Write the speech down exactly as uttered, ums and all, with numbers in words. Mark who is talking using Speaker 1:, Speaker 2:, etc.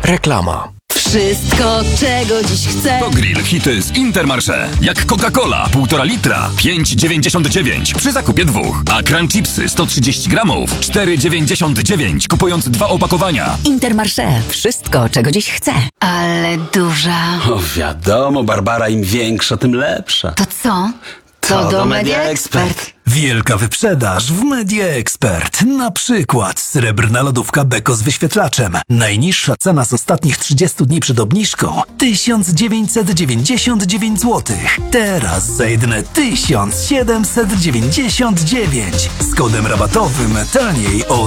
Speaker 1: Reklama.
Speaker 2: Wszystko, czego dziś chcę.
Speaker 3: To grill hity z Intermarché. Jak Coca-Cola, półtora litra, pięć dziewięćdziesiąt dziewięć przy zakupie dwóch. A Crunch Chipsy sto trzydzieści gramów, cztery dziewięćdziesiąt dziewięć kupując dwa opakowania.
Speaker 2: Intermarché. Wszystko, czego dziś chcę. Ale duża.
Speaker 4: O wiadomo, Barbara, im większa, tym lepsza.
Speaker 2: To co? To do Media Expert.
Speaker 5: Wielka wyprzedaż w Media Expert. Na przykład srebrna lodówka Beko z wyświetlaczem. Najniższa cena z ostatnich trzydziestu dni przed obniżką tysiąc dziewięćset dziewięćdziesiąt dziewięć złotych. Teraz za jedyne tysiąc siedemset dziewięćdziesiąt dziewięć. Z kodem rabatowym taniej o